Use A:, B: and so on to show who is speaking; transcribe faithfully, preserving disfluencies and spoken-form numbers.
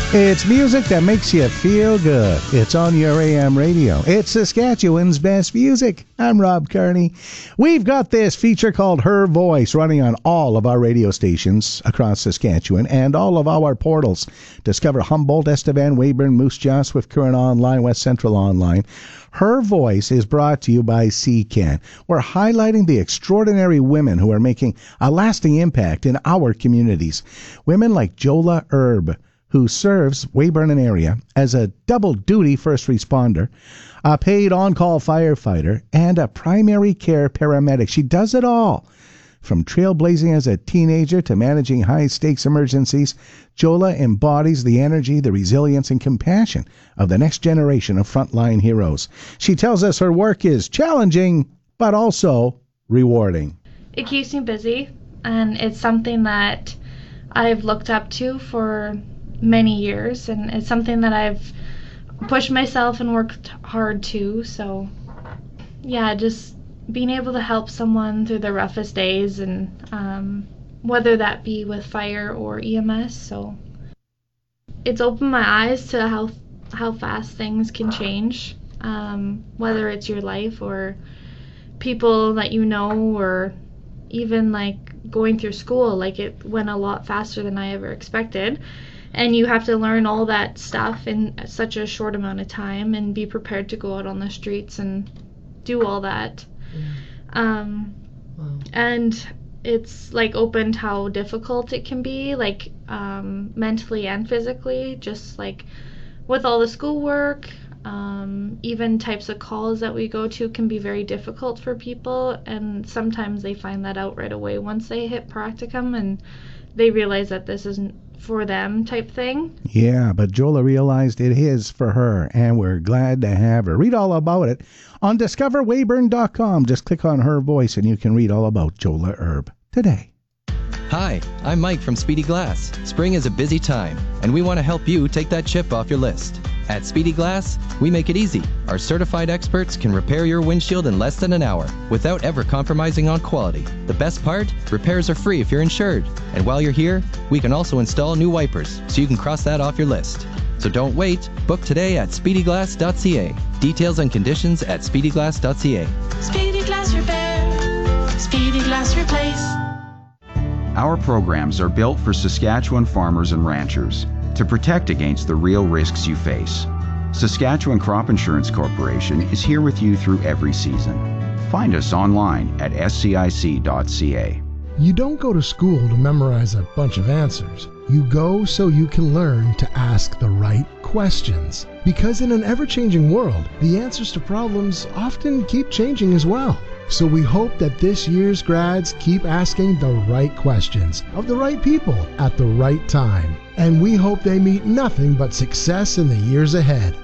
A: It's music that makes you feel good. It's on your A M radio. It's Saskatchewan's best music. I'm Rob Kearney. We've got this feature called Her Voice running on all of our radio stations across Saskatchewan and all of our portals. Discover Humboldt, Estevan, Weyburn, Moose Jaw, Swift Current Online, West Central Online. Her Voice is brought to you by C C A N. We're highlighting the extraordinary women who are making a lasting impact in our communities. Women like Jola Erb, who serves Weyburn and area as a double-duty first responder, a paid on-call firefighter, and a primary care paramedic. She does it all. From trailblazing as a teenager to managing high-stakes emergencies, Jola embodies the energy, the resilience, and compassion of the next generation of frontline heroes. She tells us her work is challenging, but also rewarding.
B: It keeps me busy, and it's something that I've looked up to for many years, and it's something that I've pushed myself and worked hard to. So yeah, just being able to help someone through their roughest days, and um, whether that be with fire or E M S. So it's opened my eyes to how how fast things can change, um, whether it's your life or people that you know, or even like going through school. Like, it went a lot faster than I ever expected. And you have to learn all that stuff in such a short amount of time and be prepared to go out on the streets and do all that. Yeah. Um, wow. And it's like opened how difficult it can be, like um, mentally and physically, just like with all the schoolwork, um, even types of calls that we go to can be very difficult for people. And sometimes they find that out right away once they hit practicum and they realize that this isn't for them type thing.
A: Yeah, but Jola realized it is for her, and we're glad to have her. Read all about it on discover weyburn dot com. Just click on Her Voice and you can read all about Jola Erb today.
C: Hi, I'm Mike from Speedy Glass. Spring is a busy time, and we want to help you take that chip off your list. At Speedy Glass, we make it easy. Our certified experts can repair your windshield in less than an hour without ever compromising on quality. The best part? Repairs are free if you're insured. And while you're here, we can also install new wipers, so you can cross that off your list. So don't wait. Book today at speedy glass dot c a. Details and conditions at speedy glass dot c a.
D: Speedy Glass Repair. Speedy Glass Replace.
E: Our programs are built for Saskatchewan farmers and ranchers to protect against the real risks you face. Saskatchewan Crop Insurance Corporation is here with you through every season. Find us online at s c i c dot c a.
F: You don't go to school to memorize a bunch of answers. You go so you can learn to ask the right questions. Because in an ever-changing world, the answers to problems often keep changing as well. So we hope that this year's grads keep asking the right questions of the right people at the right time. And we hope they meet nothing but success in the years ahead.